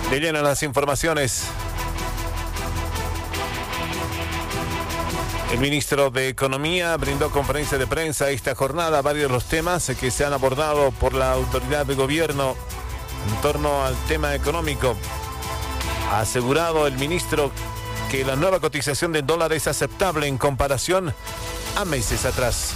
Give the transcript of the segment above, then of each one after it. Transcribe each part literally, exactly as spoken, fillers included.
De lleno las informaciones. El ministro de Economía brindó conferencia de prensa esta jornada. Varios de los temas que se han abordado por la autoridad de gobierno en torno al tema económico. Ha asegurado el ministro que la nueva cotización del dólar es aceptable en comparación a meses atrás.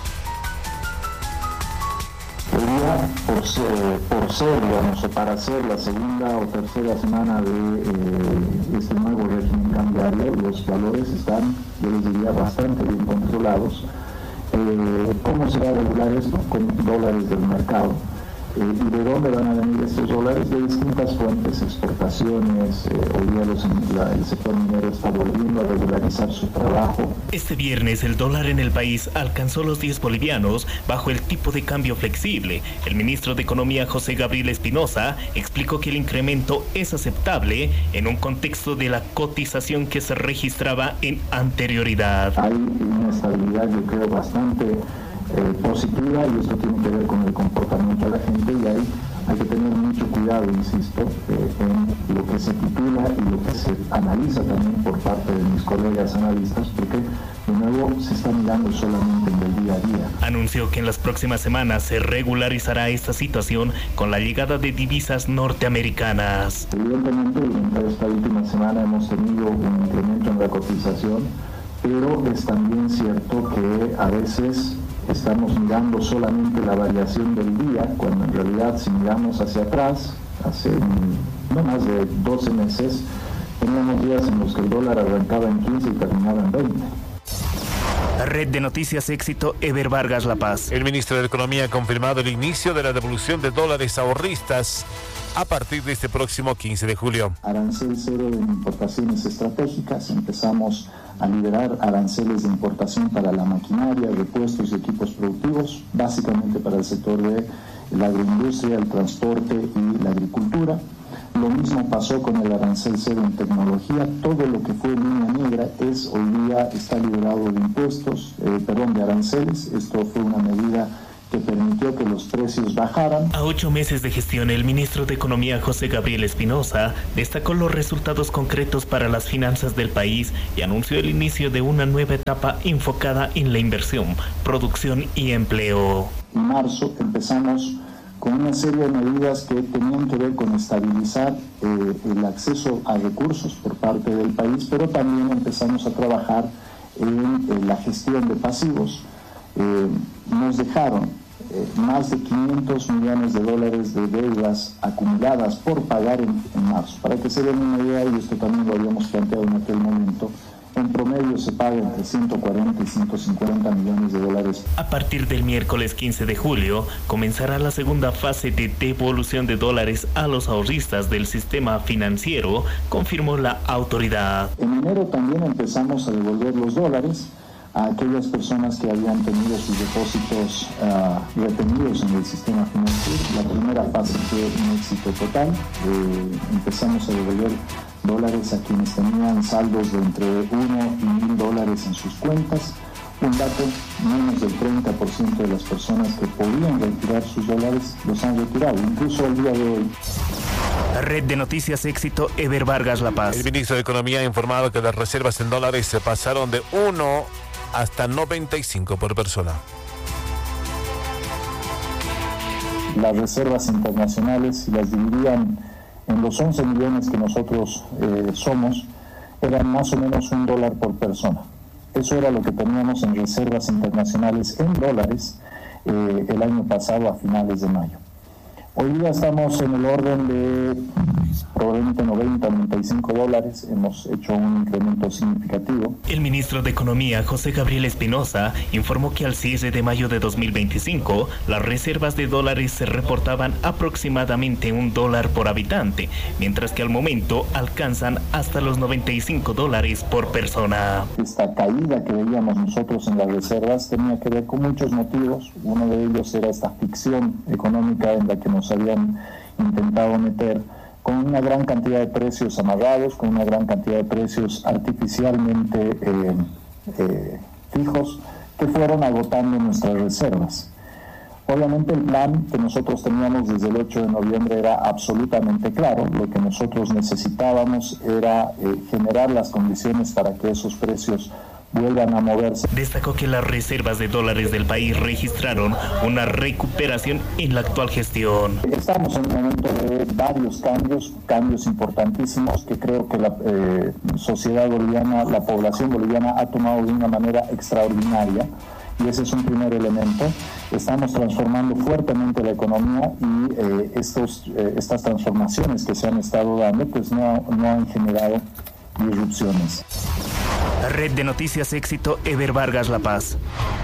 Podría, por ser, por ser, digamos, o para ser la segunda o tercera semana de eh, este nuevo régimen cambiario, los valores están, yo les diría, bastante bien controlados. Eh, ¿Cómo se va a regular esto? Con dólares del mercado. Eh, ¿Y de dónde van a venir estos dólares? De distintas fuentes, exportaciones, eh, hoy día los, la, el sector minero está volviendo a regularizar su trabajo. Este viernes el dólar en el país alcanzó los diez bolivianos bajo el tipo de cambio flexible. El ministro de Economía José Gabriel Espinosa explicó que el incremento es aceptable en un contexto de la cotización que se registraba en anterioridad. Hay una estabilidad, yo creo, bastante Eh, positiva, y esto tiene que ver con el comportamiento de la gente, y ahí hay que tener mucho cuidado, insisto, eh, en lo que se titula y lo que se analiza también por parte de mis colegas analistas, porque de nuevo se está mirando solamente en el día a día. Anunció que en las próximas semanas se regularizará esta situación con la llegada de divisas norteamericanas. Evidentemente, durante esta última semana hemos tenido un incremento en la cotización, pero es también cierto que a veces estamos mirando solamente la variación del día, cuando en realidad, si miramos hacia atrás, hace no más de doce meses, teníamos días en los que el dólar arrancaba en quince y terminaba en veinte. Red de Noticias Éxito, Eber Vargas, La Paz. El ministro de Economía ha confirmado el inicio de la devolución de dólares ahorristas a partir de este próximo quince de julio. Arancel cero en importaciones estratégicas. Empezamos a liberar aranceles de importación para la maquinaria, repuestos y equipos productivos, básicamente para el sector de la agroindustria, el transporte y la agricultura. Lo mismo pasó con el arancel cero en tecnología. Todo lo que fue línea negra es hoy día está liberado de impuestos, eh, perdón, de aranceles. Esto fue una medida que permitió que los precios bajaran. A ocho meses de gestión, el ministro de Economía José Gabriel Espinosa destacó los resultados concretos para las finanzas del país y anunció el inicio de una nueva etapa enfocada en la inversión, producción y empleo. En marzo empezamos con una serie de medidas que tenían que ver con estabilizar eh, el acceso a recursos por parte del país, pero también empezamos a trabajar en, en la gestión de pasivos. Eh, nos dejaron eh, más de quinientos millones de dólares de deudas acumuladas por pagar en, en marzo. Para que se den una idea, y esto también lo habíamos planteado en aquel momento, en promedio se paga entre ciento cuarenta y ciento cincuenta millones de dólares. A partir del miércoles quince de julio, comenzará la segunda fase de devolución de dólares a los ahorristas del sistema financiero, confirmó la autoridad. En enero también empezamos a devolver los dólares a aquellas personas que habían tenido sus depósitos uh, retenidos en el sistema financiero. La primera fase fue un éxito total. Eh, empezamos a devolver dólares a quienes tenían saldos de entre uno y mil dólares en sus cuentas. Un dato, menos del treinta por ciento de las personas que podían retirar sus dólares los han retirado, incluso el día de hoy. Red de Noticias Éxito, Eber Vargas, La Paz. El ministro de Economía ha informado que las reservas en dólares se pasaron de uno hasta noventa y cinco por persona. Las reservas internacionales, si las dividían en los once millones que nosotros eh, somos, eran más o menos un dólar por persona. Eso era lo que teníamos en reservas internacionales en dólares eh, el año pasado a finales de mayo. Hoy día estamos en el orden de probablemente noventa, noventa y cinco dólares. Hemos hecho un incremento significativo. El ministro de Economía, José Gabriel Espinosa, informó que al cierre de mayo de dos mil veinticinco, las reservas de dólares se reportaban aproximadamente un dólar por habitante, mientras que al momento alcanzan hasta los noventa y cinco dólares por persona. Esta caída que veíamos nosotros en las reservas tenía que ver con muchos motivos. Uno de ellos era esta ficción económica en la que nos habían intentado meter, con una gran cantidad de precios amarrados, con una gran cantidad de precios artificialmente eh, eh, fijos, que fueron agotando nuestras reservas. Obviamente el plan que nosotros teníamos desde el ocho de noviembre era absolutamente claro. Lo que nosotros necesitábamos era eh, generar las condiciones para que esos precios vuelvan a moverse. Destacó que las reservas de dólares del país registraron una recuperación en la actual gestión. Estamos en un momento de varios cambios, cambios importantísimos que creo que la eh, sociedad boliviana, la población boliviana ha tomado de una manera extraordinaria. Y ese es un primer elemento. Estamos transformando fuertemente la economía y eh, estos, eh, estas transformaciones que se han estado dando pues no, no han generado disrupciones. Red de Noticias Éxito, Eber Vargas, La Paz.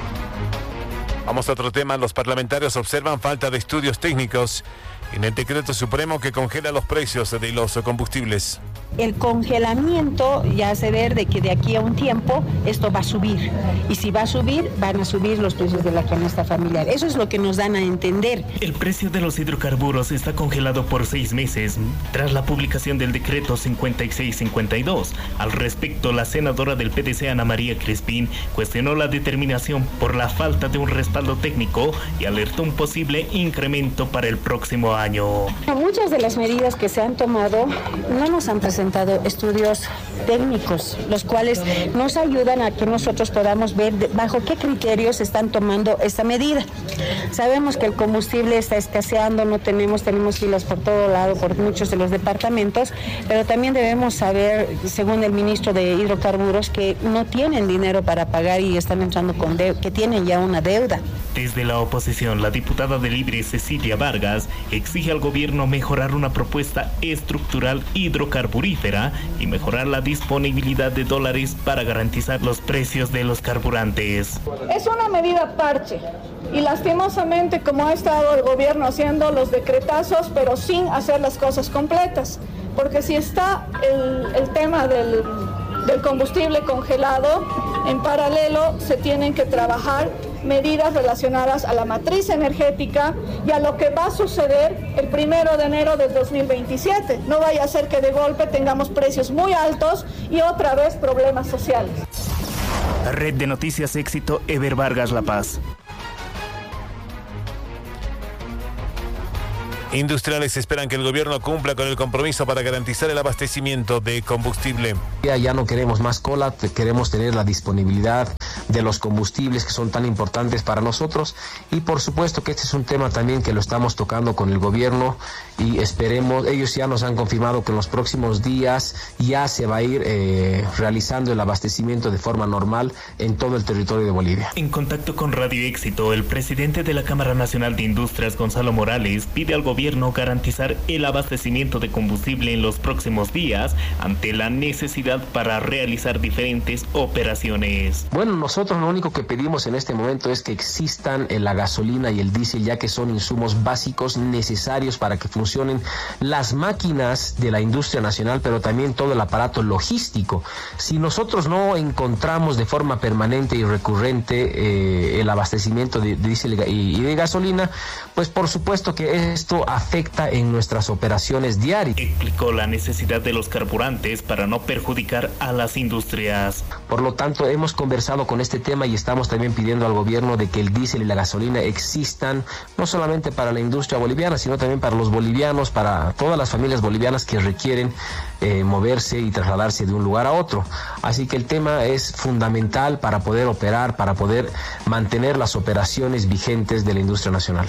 Vamos a otro tema. Los parlamentarios observan falta de estudios técnicos en el decreto supremo que congela los precios de los combustibles. El congelamiento ya hace ver de que de aquí a un tiempo esto va a subir. Y si va a subir, van a subir los precios de la canasta familiar. Eso es lo que nos dan a entender. El precio de los hidrocarburos está congelado por seis meses tras la publicación del decreto cincuenta y seis cincuenta y dos. Al respecto, la senadora del P D C, Ana María Crespín, cuestionó la determinación por la falta de un respaldo técnico y alertó un posible incremento para el próximo año. Muchas de las medidas que se han tomado no nos han presentado estudios técnicos, los cuales nos ayudan a que nosotros podamos ver de, bajo qué criterios están tomando esta medida. Sabemos que el combustible está escaseando, no tenemos, tenemos filas por todo lado, por muchos de los departamentos, pero también debemos saber, según el ministro de Hidrocarburos, que no tienen dinero para pagar y están entrando con deuda, que tienen ya una deuda. Desde la oposición, la diputada de Libre, Cecilia Vargas, exige al gobierno mejorar una propuesta estructural hidrocarburífera y mejorar la disponibilidad de dólares para garantizar los precios de los carburantes. Es una medida parche y lastimosamente, como ha estado el gobierno haciendo los decretazos, pero sin hacer las cosas completas, porque si está el, el tema del, del combustible congelado, en paralelo se tienen que trabajar medidas relacionadas a la matriz energética y a lo que va a suceder el primero de enero del dos mil veintisiete. No vaya a ser que de golpe tengamos precios muy altos y otra vez problemas sociales. Red de Noticias Éxito, Eber Vargas, La Paz. Industriales esperan que el gobierno cumpla con el compromiso para garantizar el abastecimiento de combustible. Ya, ya no queremos más cola, queremos tener la disponibilidad de los combustibles que son tan importantes para nosotros y por supuesto que este es un tema también que lo estamos tocando con el gobierno y esperemos, ellos ya nos han confirmado que en los próximos días ya se va a ir eh, realizando el abastecimiento de forma normal en todo el territorio de Bolivia. En contacto con Radio Éxito, el presidente de la Cámara Nacional de Industrias, Gonzalo Morales, pide al gobierno garantizar el abastecimiento de combustible en los próximos días ante la necesidad para realizar diferentes operaciones. Bueno, nosotros lo único que pedimos en este momento es que existan la gasolina y el diésel, ya que son insumos básicos necesarios para que funcionen las máquinas de la industria nacional, pero también todo el aparato logístico. Si nosotros no encontramos de forma permanente y recurrente eh, el abastecimiento de, de diésel y, y de gasolina, pues por supuesto que esto afecta en nuestras operaciones diarias. Explicó la necesidad de los carburantes para no perjudicar a las industrias. Por lo tanto, hemos conversado con este tema y estamos también pidiendo al gobierno de que el diésel y la gasolina existan no solamente para la industria boliviana, sino también para los bolivianos, para todas las familias bolivianas que requieren eh, moverse y trasladarse de un lugar a otro. Así que el tema es fundamental para poder operar, para poder mantener las operaciones vigentes de la industria nacional.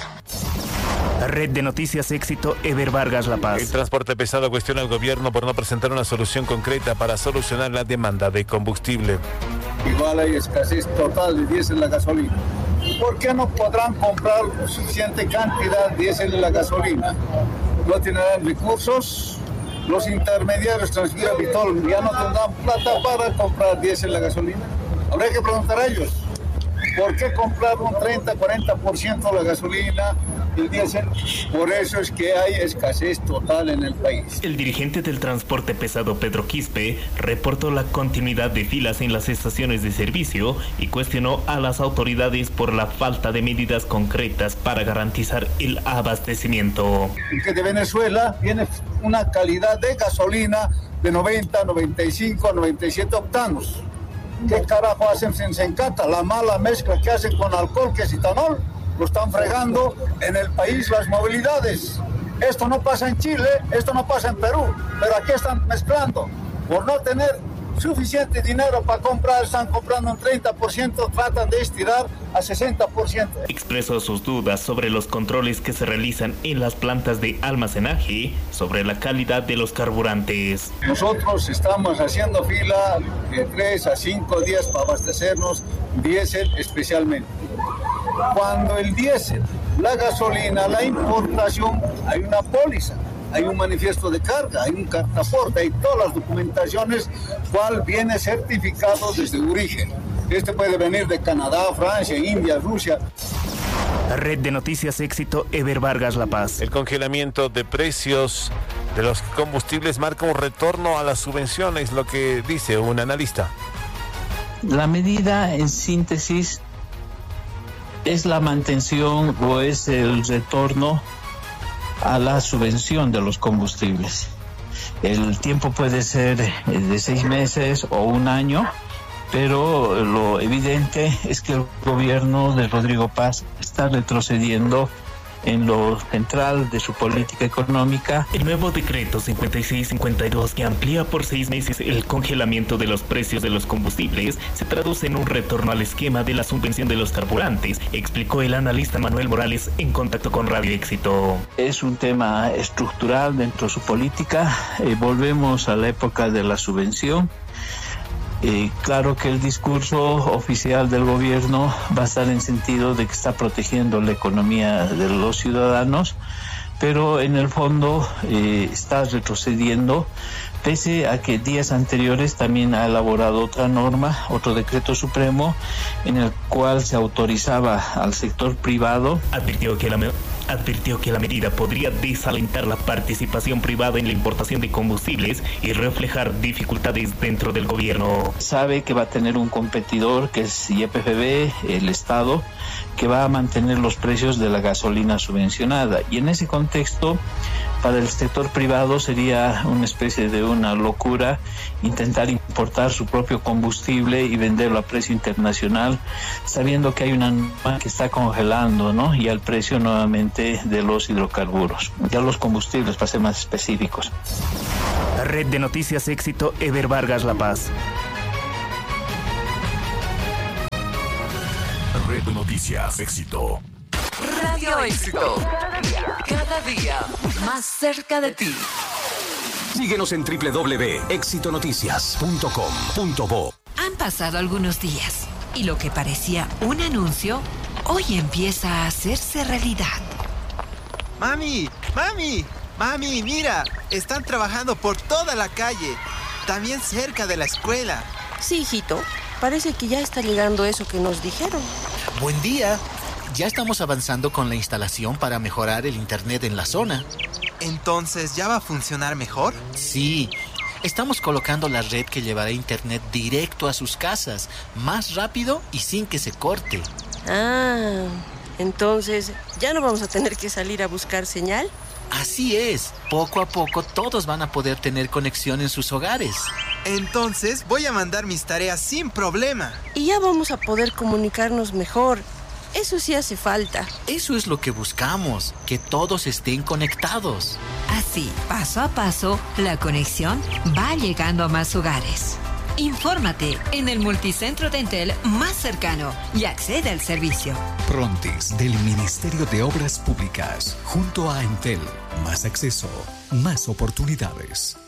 Red de Noticias Éxito, Eber Vargas, La Paz. El transporte pesado cuestiona al gobierno por no presentar una solución concreta para solucionar la demanda de combustible. Igual hay escasez total de diésel y la gasolina. ¿Por qué no podrán comprar suficiente cantidad de diésel y la gasolina? No tendrán recursos, los intermediarios Transmira Vitol ya no tendrán plata para comprar diésel y la gasolina. Habría que preguntar a ellos, ¿por qué comprar un treinta, cuarenta por ciento de la gasolina? El diésel? Por eso es que hay escasez total en el país. El dirigente del transporte pesado, Pedro Quispe, reportó la continuidad de filas en las estaciones de servicio y cuestionó a las autoridades por la falta de medidas concretas para garantizar el abastecimiento. Que de Venezuela viene una calidad de gasolina de noventa, noventa y cinco, noventa y siete octanos. ¿Qué carajo hacen en Sencata? La mala mezcla que hacen con alcohol, que es etanol. lo están fregando en el país las movilidades. Esto no pasa en Chile, esto no pasa en Perú, pero aquí están mezclando. Por no tener suficiente dinero para comprar, están comprando un treinta por ciento, tratan de estirar a sesenta por ciento. Expresó sus dudas sobre los controles que se realizan en las plantas de almacenaje sobre la calidad de los carburantes. Nosotros estamos haciendo fila de tres a cinco días para abastecernos diésel especialmente. Cuando el diésel, la gasolina, la importación, hay una póliza, hay un manifiesto de carga, hay un cartaporte, hay todas las documentaciones, cual viene certificado desde origen. Este puede venir de Canadá, Francia, India, Rusia. Red de Noticias Éxito, Eber Vargas, La Paz. El congelamiento de precios de los combustibles marca un retorno a las subvenciones, lo que dice un analista. La medida, en síntesis, es la mantención o es el retorno a la subvención de los combustibles. El tiempo puede ser de seis meses o un año, pero lo evidente es que el gobierno de Rodrigo Paz está retrocediendo en lo central de su política económica. El nuevo decreto cincuenta y seis cincuenta y dos, que amplía por seis meses el congelamiento de los precios de los combustibles, se traduce en un retorno al esquema de la subvención de los carburantes, explicó el analista Manuel Morales en contacto con Radio Éxito. Es un tema estructural dentro de su política. Eh, volvemos a la época de la subvención. Eh, claro que el discurso oficial del gobierno va a estar en sentido de que está protegiendo la economía de los ciudadanos, pero en el fondo eh, está retrocediendo, pese a que días anteriores también ha elaborado otra norma, otro decreto supremo, en el cual se autorizaba al sector privado. Advirtió que la me- advirtió que la medida podría desalentar la participación privada en la importación de combustibles y reflejar dificultades dentro del gobierno. Sabe que va a tener un competidor, que es Y P F B, el Estado, que va a mantener los precios de la gasolina subvencionada. Y en ese contexto, para el sector privado sería una especie de una locura intentar importar su propio combustible y venderlo a precio internacional, sabiendo que hay una norma que está congelando, ¿no? Y al precio nuevamente de los hidrocarburos, ya los combustibles, para ser más específicos. Red de Noticias Éxito, Eber Vargas, La Paz. Red de Noticias Éxito. Radio Éxito. Cada día más cerca de ti. Síguenos en doble u doble u doble u punto éxito noticias punto com punto bo. Han pasado algunos días y lo que parecía un anuncio hoy empieza a hacerse realidad. Mami, mami, mami, mira, están trabajando por toda la calle, también cerca de la escuela. Sí, hijito, parece que ya está llegando eso que nos dijeron. Buen día. Ya estamos avanzando con la instalación para mejorar el internet en la zona. ¿Entonces ya va a funcionar mejor? Sí. Estamos colocando la red que llevará internet directo a sus casas, más rápido y sin que se corte. Ah, entonces, ¿ya no vamos a tener que salir a buscar señal? Así es. Poco a poco todos van a poder tener conexión en sus hogares. Entonces voy a mandar mis tareas sin problema. Y ya vamos a poder comunicarnos mejor. Eso sí hace falta. Eso es lo que buscamos, que todos estén conectados. Así, paso a paso, la conexión va llegando a más hogares. Infórmate en el multicentro de Entel más cercano y accede al servicio. Prontis del Ministerio de Obras Públicas, junto a Entel. Más acceso, más oportunidades.